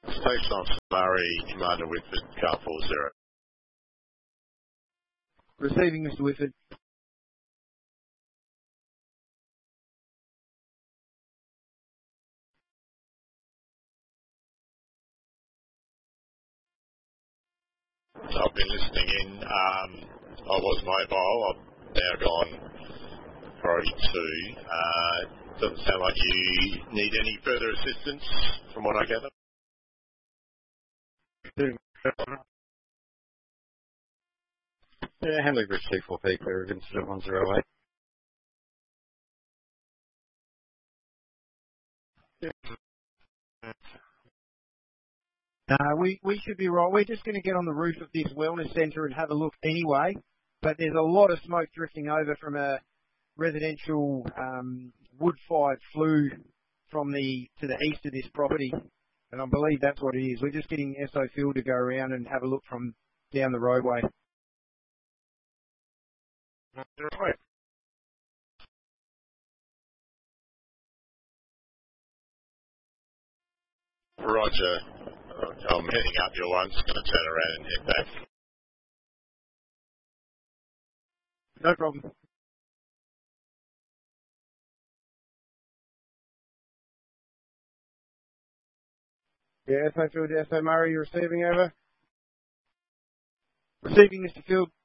Station on Murray, Commander Whitford, car 40. Receiving, Mr. Whitford. So I've been listening in. I was mobile. I've now gone priority 2. Doesn't sound like you need any further assistance from what I gather. Yeah, Henley Bridge T4P, clear of incident 108. We should be right. We're just going to get on the roof of this wellness centre and have a look anyway. But there's a lot of smoke drifting over from a residential wood-fired flue to the east of this property. And I believe that's what it is. We're just getting SO Phil to go around and have a look from down the roadway. Roger. I'm heading up your one. Just going to turn around and head back. No problem. Yeah, SO Field, SO Murray, you receiving over? Receiving, Mr. Field.